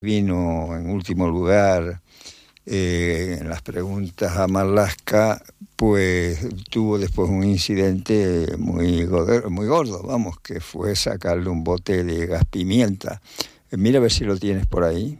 Vino en último lugar en las preguntas a Marlaska, pues tuvo después un incidente muy gordo, vamos, que fue sacarle un bote de gas pimienta. Mira a ver si lo tienes por ahí.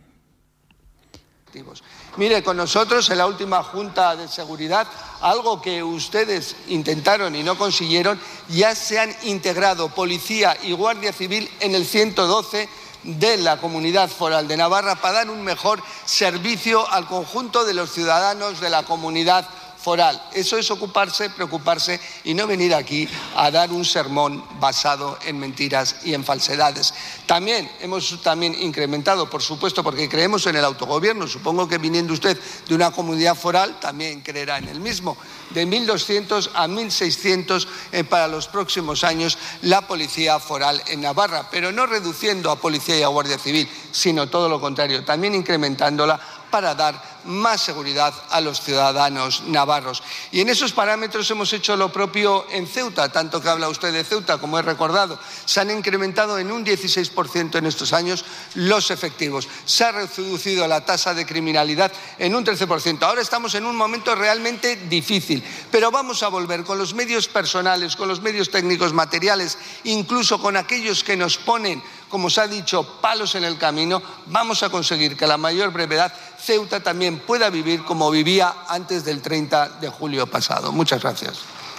Mire, con nosotros en la última Junta de Seguridad, algo que ustedes intentaron y no consiguieron, ya se han integrado Policía y Guardia Civil en el 112 de la Comunidad Foral de Navarra para dar un mejor servicio al conjunto de los ciudadanos de la comunidad foral. Eso es ocuparse, preocuparse y no venir aquí a dar un sermón basado en mentiras y en falsedades. También hemos incrementado, por supuesto, porque creemos en el autogobierno. Supongo que viniendo usted de una comunidad foral también creerá en el mismo. De 1.200 a 1.600 para los próximos años la policía foral en Navarra, pero no reduciendo a policía y a guardia civil, sino todo lo contrario, también incrementándola para dar más seguridad a los ciudadanos navarros. Y en esos parámetros hemos hecho lo propio en Ceuta, tanto que habla usted de Ceuta, como he recordado. Se han incrementado en un 16% en estos años los efectivos. Se ha reducido la tasa de criminalidad en un 13%. Ahora estamos en un momento realmente difícil, pero vamos a volver con los medios personales, con los medios técnicos, materiales, incluso con aquellos que nos ponen, como se ha dicho, palos en el camino. Vamos a conseguir que a la mayor brevedad Ceuta también pueda vivir como vivía antes del 30 de julio pasado. Muchas gracias.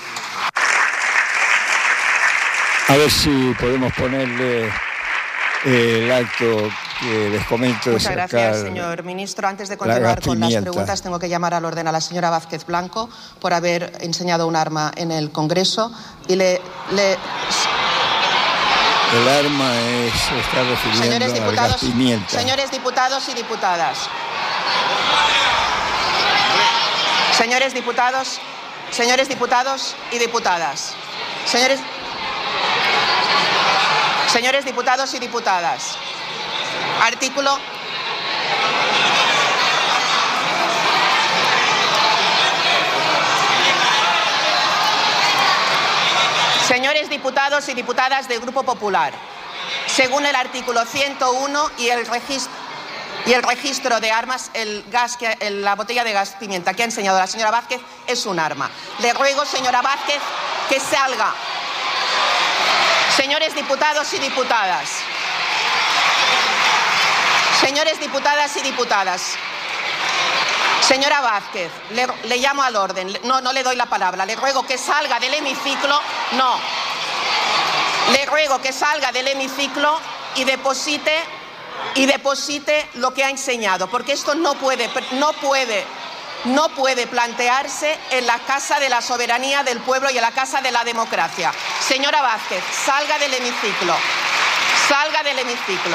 A ver si podemos ponerle el acto que les comento. Muchas gracias, señor ministro. Antes de continuar con las preguntas, tengo que llamar al orden a la señora Vázquez Blanco por haber enseñado un arma en el Congreso y el arma está refiriendo al gas pimienta. Señores diputados y diputadas. Señores diputados y diputadas. Señores diputados y diputadas. Artículo. Señores diputados y diputadas del Grupo Popular, según el artículo 101 y el registro de armas, la botella de gas pimienta que ha enseñado la señora Vázquez es un arma. Le ruego, señora Vázquez, que salga. Señores diputados y diputadas. Señores diputadas y diputadas. Señora Vázquez, le llamo al orden. No le doy la palabra. Le ruego que salga del hemiciclo. No. Le ruego que salga del hemiciclo y deposite lo que ha enseñado, porque esto no puede plantearse en la Casa de la Soberanía del Pueblo y en la Casa de la Democracia. Señora Vázquez, salga del hemiciclo. Salga del hemiciclo.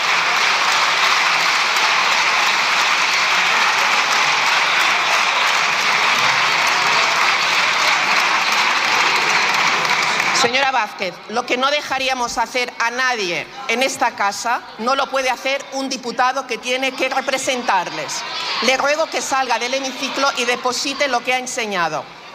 Señora Vázquez, lo que no dejaríamos hacer a nadie en esta casa, no lo puede hacer un diputado que tiene que representarles. Le ruego que salga del hemiciclo y deposite lo que ha enseñado.